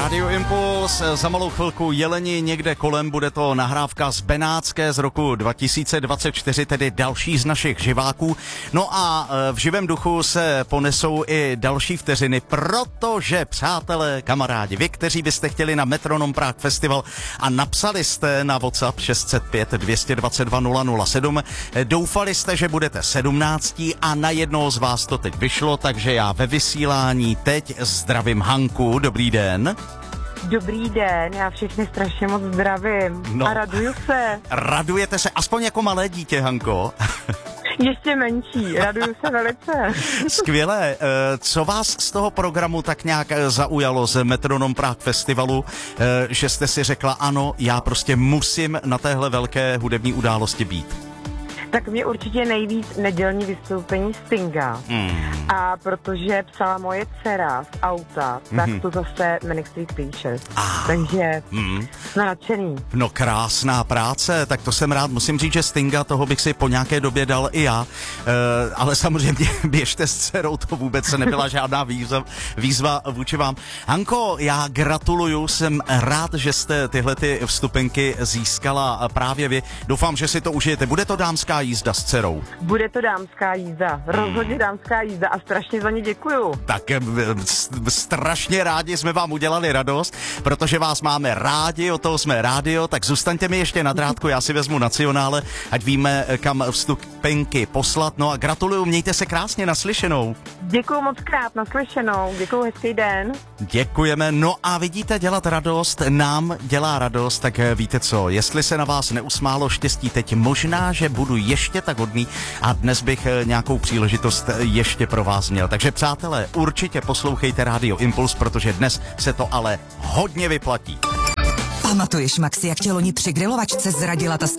Radio Impuls, za malou chvilku Jeleni někde kolem, bude to nahrávka z Benátské z roku 2024, tedy další z našich živáků. No a v živém duchu se ponesou i další vteřiny, protože, přátelé, kamarádi, vy, kteří byste chtěli na Metronom Prague Festival a napsali jste na WhatsApp 605 222 007, doufali jste, že budete 17 a na jednoho z vás to teď vyšlo, takže já ve vysílání teď zdravím Hanku. Dobrý den. Dobrý den, já všechny strašně moc zdravím a raduju se. Radujete se, aspoň jako malé dítě, Hanko. Ještě menší, raduju se velice. Skvělé, co vás z toho programu tak nějak zaujalo z Metronom Prague Festivalu, že jste si řekla, ano, já prostě musím na téhle velké hudební události být? Tak mě určitě nejvíc nedělní vystoupení Stinga. A protože psala moje dcera z auta, tak to zase Manic Street Preachers. Takže jsme nadšený. No krásná práce, tak to jsem rád. Musím říct, že Stinga, toho bych si po nějaké době dal i já. Ale samozřejmě běžte s dcerou, to vůbec nebyla žádná výzva vůči vám. Hanko, já gratuluju, jsem rád, že jste tyhle ty vstupenky získala právě vy. Doufám, že si to užijete. Bude to dámská jízda s dcerou? Bude to dámská jízda, rozhodně dámská jízda a strašně za ně děkuju. Tak strašně rádi jsme vám udělali radost, protože vás máme rádi, od toho jsme rádio, tak zůstaňte mi ještě na drátku, já si vezmu nacionále, ať víme, kam vstupenky poslat. No a gratuluju, mějte se krásně, naslyšenou. Děkuju moc krát, naslyšenou, děkuju, hezký den. Děkujeme, no a vidíte, dělat radost nám dělá radost, tak víte co, jestli se na vás neusmálo štěstí teď, možná, že budu ještě tak hodný a dnes bych nějakou příležitost ještě pro vás měl. Takže přátelé, určitě poslouchejte Radio Impuls, protože dnes se to ale hodně vyplatí. Pamatuješ, Maxi, jak tě loni při grilovačce zradila ta